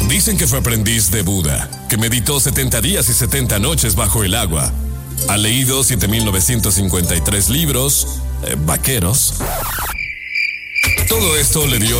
Dicen que fue aprendiz de Buda, que meditó 70 días y 70 noches bajo el agua. Ha leído 7.953 libros, vaqueros. Todo esto le dio